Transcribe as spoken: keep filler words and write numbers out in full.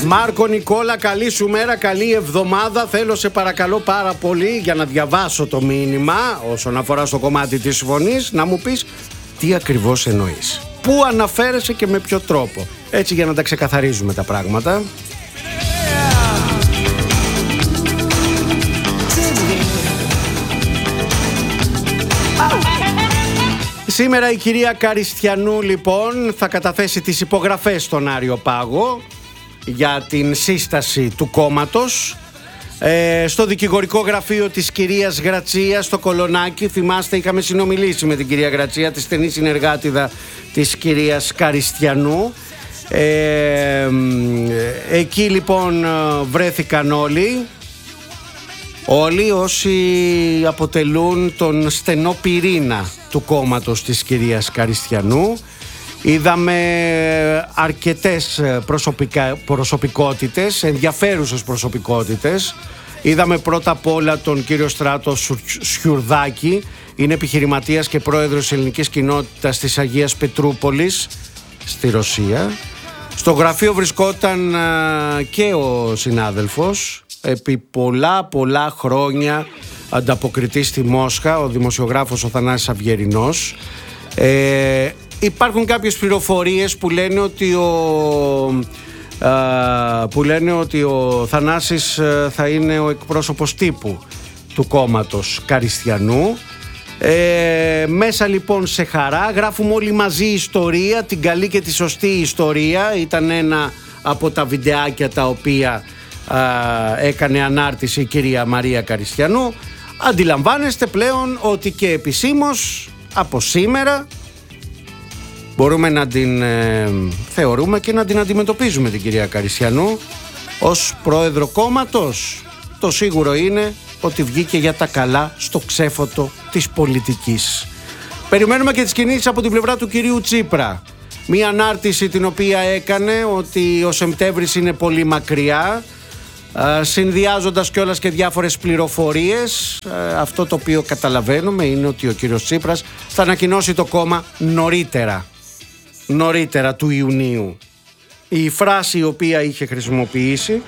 Μάρκο Νικόλα, καλή σου μέρα, καλή εβδομάδα. Θέλω σε παρακαλώ πάρα πολύ για να διαβάσω το μήνυμα όσον αφορά στο κομμάτι της φωνής, να μου πεις τι ακριβώς εννοείς, πού αναφέρεσαι και με ποιο τρόπο, έτσι για να τα ξεκαθαρίζουμε τα πράγματα. Σήμερα η κυρία Καριστιανού λοιπόν θα καταθέσει τις υπογραφές στον Άριο Πάγο για την σύσταση του κόμματος. Ε, στο δικηγορικό γραφείο της κυρίας Γρατσία στο Κολονάκι, θυμάστε είχαμε συνομιλήσει με την κυρία Γρατσία, τη στενή συνεργάτηδα της κυρίας Καριστιανού. Ε, εκεί λοιπόν βρέθηκαν όλοι Όλοι όσοι αποτελούν τον στενό πυρήνα του κόμματος της κυρίας Καριστιανού. Είδαμε αρκετές προσωπικά, προσωπικότητες, ενδιαφέρουσες προσωπικότητες. Είδαμε πρώτα απ' όλα τον κύριο Στράτο Σιουρδάκη, είναι επιχειρηματίας και πρόεδρος της ελληνικής κοινότητας της Αγίας Πετρούπολης στη Ρωσία. Στο γραφείο βρισκόταν και ο συνάδελφος, επί πολλά πολλά χρόνια ανταποκριτής στη Μόσχα, ο δημοσιογράφος ο Θανάσης Αυγερινός. Ε, υπάρχουν κάποιες πληροφορίες που λένε ότι ο, α, που λένε ότι ο Θανάσης θα είναι ο εκπρόσωπος τύπου του κόμματος Καριστιανού. Ε, μέσα λοιπόν σε χαρά γράφουμε όλοι μαζί ιστορία, την καλή και τη σωστή ιστορία. Ήταν ένα από τα βιντεάκια τα οποία α, έκανε ανάρτηση η κυρία Μαρία Καριστιανού. Αντιλαμβάνεστε πλέον ότι και επισήμως από σήμερα μπορούμε να την ε, θεωρούμε και να την αντιμετωπίζουμε την κυρία Καριστιανού ως πρόεδρο κόμματος. Το σίγουρο είναι ότι βγήκε για τα καλά στο ξέφωτο της πολιτικής. Περιμένουμε και τις κινήσεις από την πλευρά του κυρίου Τσίπρα. Μία ανάρτηση την οποία έκανε ότι ο Σεπτέμβρης είναι πολύ μακριά, συνδυάζοντας κιόλας και διάφορες πληροφορίες. Αυτό το οποίο καταλαβαίνουμε είναι ότι ο κύριος Τσίπρας θα ανακοινώσει το κόμμα νωρίτερα, νωρίτερα του Ιουνίου. Η φράση η οποία είχε χρησιμοποιήσει